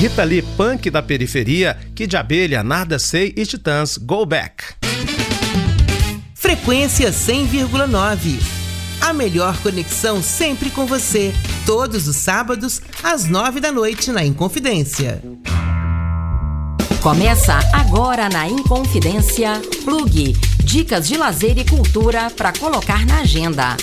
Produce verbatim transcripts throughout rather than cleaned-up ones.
Rita Lee, Punk da Periferia, Kid Abelha, Nada Sei e Titãs, Go Back. Frequência cem vírgula nove. A melhor conexão sempre com você. Todos os sábados, às nove da noite, na Inconfidência. Começa agora na Inconfidência Plug. Dicas de lazer e cultura para colocar na agenda.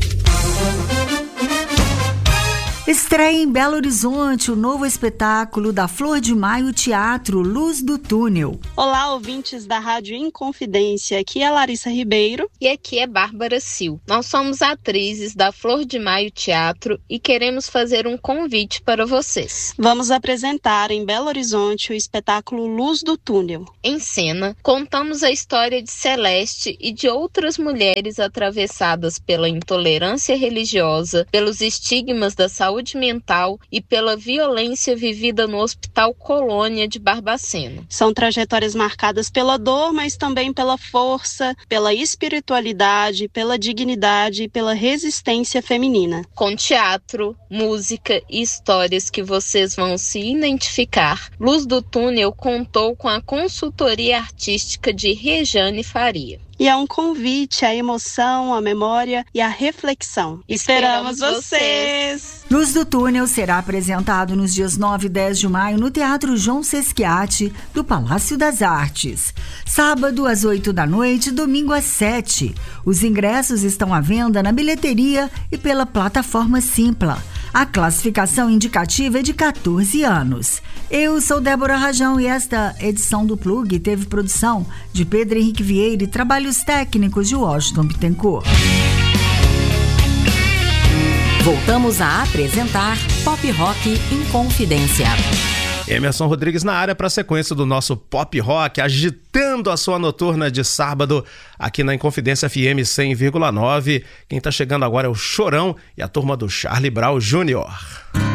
Estreia em Belo Horizonte o novo espetáculo da Flor de Maio Teatro Luz do Túnel. Olá, ouvintes da Rádio Inconfidência. Aqui é Larissa Ribeiro. E aqui é Bárbara Sil. Nós somos atrizes da Flor de Maio Teatro e queremos fazer um convite para vocês. Vamos apresentar em Belo Horizonte o espetáculo Luz do Túnel. Em cena, contamos a história de Celeste e de outras mulheres atravessadas pela intolerância religiosa, pelos estigmas da saúde mental e pela violência vivida no Hospital Colônia de Barbacena. São trajetórias marcadas pela dor, mas também pela força, pela espiritualidade, pela dignidade e pela resistência feminina. Com teatro, música e histórias que vocês vão se identificar, Luz do Túnel contou com a consultoria artística de Rejane Faria. E é um convite à emoção, à memória e à reflexão. Esperamos, Esperamos vocês! Luz do Túnel será apresentado nos dias nove e dez de maio no Teatro João Sesquiati, do Palácio das Artes. Sábado às oito da noite, domingo às sete. Os ingressos estão à venda na bilheteria e pela plataforma Simpla. A classificação indicativa é de catorze anos. Eu sou Débora Rajão e esta edição do Plug teve produção de Pedro Henrique Vieira e trabalhos técnicos de Washington Bittencourt. Voltamos a apresentar Pop Rock Inconfidência. Emerson Rodrigues na área para a sequência do nosso Pop Rock, agitando a sua noturna de sábado aqui na Inconfidência F M cem vírgula nove. Quem está chegando agora é o Chorão e a turma do Charlie Brown Júnior